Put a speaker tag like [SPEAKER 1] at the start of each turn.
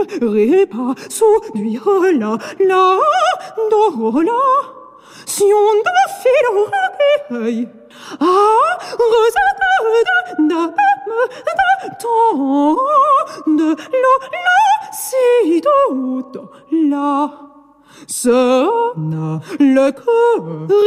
[SPEAKER 1] ré, pas, sous, lui, la, do, la. Si on do, fi, do, ré, ah, rosa, da, ton, de, la, si, do, la. Ce, na, le cœur.